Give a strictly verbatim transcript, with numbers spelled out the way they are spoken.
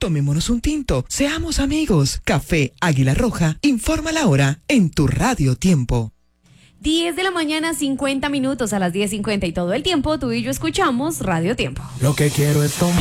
Tomémonos un tinto, seamos amigos. Café Águila Roja, informa la hora en tu Radio Tiempo. diez de la mañana, cincuenta minutos, a las diez cincuenta y todo el tiempo, tú y yo escuchamos Radio Tiempo. Lo que quiero es tomar.